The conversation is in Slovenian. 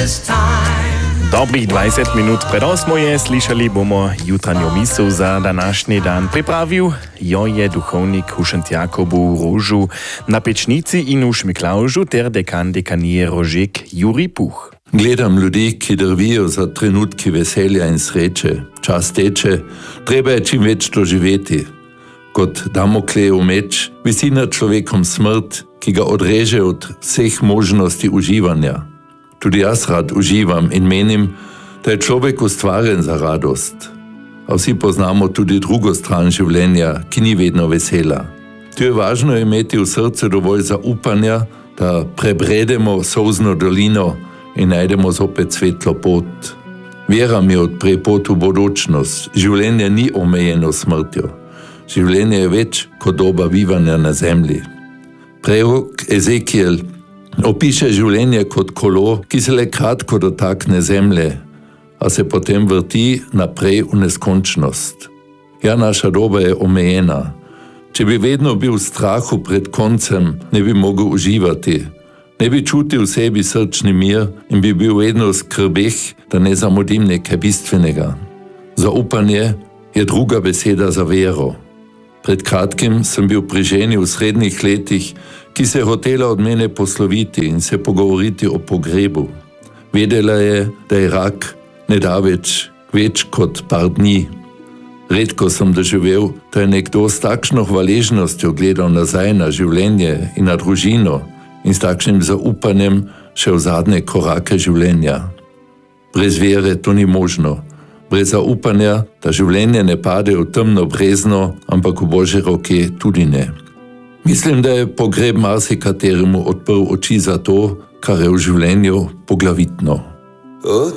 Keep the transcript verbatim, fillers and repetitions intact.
Dobrých dvajset minut pred osmou je, slyšeli bomo jutranjo misel za današnji dan. Pripravil jo je duhovnik Hušent Jakobu Rožu na pečnici in v Šmiklaužu ter dekan dekanije Rožek Jurij Puh. Gledam ljudi, ki drvijo za trenutki veselja in sreče. Čas teče, treba je čim več doživeti. Kot Damoklejev meč visi nad človekom smrt, ki ga odreže od vseh možnosti uživanja. Tudi jaz rad uživam in menim, da je človek ustvarjen za radost. A vsi poznamo tudi drugo stran življenja, ki ni vedno vesela. Tu je važno imeti v srcu dovolj zaupanja, da prebredemo solzno dolino in najdemo zopet svetlo pot. Vera mi odpre pot v bodočnost. Življenje ni omejeno smrtjo. Življenje je več kot doba bivanja na zemlji. Prorok Ezekiel opiše življenje kot kolo, ki se le kratko dotakne zemlje, a se potem vrti naprej v neskončnost. Ja, naša doba je omejena. Če bi vedno bil v strahu pred koncem, ne bi mogel uživati, ne bi čutil v sebi srčni mir in bi bil vedno v skrbeh, da ne zamudim nekaj bistvenega. Zaupanje je druga beseda za vero. Pred kratkim sem bil pri ženi v srednjih letih, ki se je hotela od mene posloviti in se pogovoriti o pogrebu. Vedela je, da je rak ne da več, več kot par dni. Redko sem doživel, da je nekdo s takšno hvaležnostjo gledal nazaj na življenje in na družino in s takšnim zaupanjem še v zadnje korake življenja. Brez vere to ni možno. Brez zaupanja, da življenje ne pade v temno brezno, ampak v Božje roke tudi ne. Mislim, da je pogreb marsikateremu odprl oči za to, kar je v življenju poglavitno.